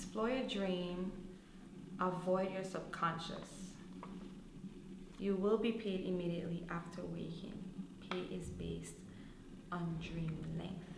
Explore your dream, avoid your subconscious. You will be paid immediately after waking. Pay is based on dream length.